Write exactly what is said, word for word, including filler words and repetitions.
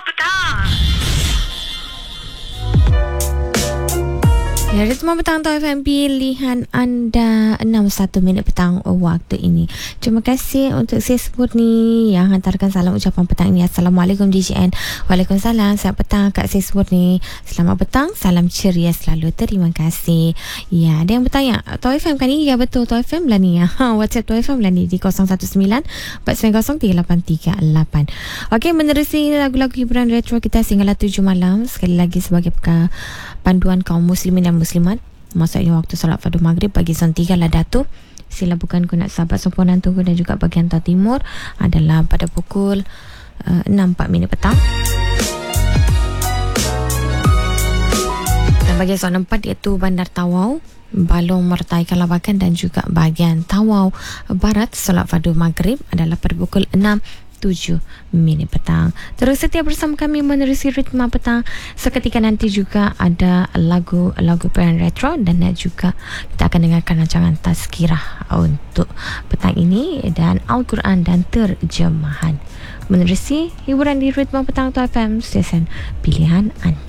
petang. Ya, Ritma Petang T F M, pilihan anda enam puluh satu minit petang waktu ini. Terima kasih untuk Sis Murni yang hantarkan salam ucapan petang ini. Assalamualaikum D J N. Waalaikumsalam. Selamat petang Kak Sis Murni. Selamat petang, salam ceria selalu. Terima kasih. Ya, ada yang bertanya, T F M kan ni? Ya betul, T F M lah ni ya. WhatsApp T F M lah ni di kosong satu sembilan empat sembilan kosong tiga lapan tiga lapan. Okey, menerusi lagu-lagu hiburan retro kita sehinggalah tujuh malam. Sekali lagi sebagai peka panduan kaum muslimin dan muslimat, maksudnya waktu solat fardu maghrib bagi zon tiga Ladatu, sila bukan kunat sahabat sempurna Tunggu dan juga bagian timur adalah pada pukul uh, enam empat minit petang. Dan bagian zon empat iaitu Bandar Tawau, Balong Mertai Kalabakan dan juga bagian Tawau Barat, solat fardu maghrib adalah pada pukul enam tujuh minit petang. Terus setia bersama kami menerusi ritma petang. Seketika nanti juga ada lagu-lagu peran retro dan juga kita akan dengarkan rancangan tazkirah untuk petang ini dan Al-Quran dan terjemahan. Menerusi hiburan di ritma petang T F M, stesen pilihan anda.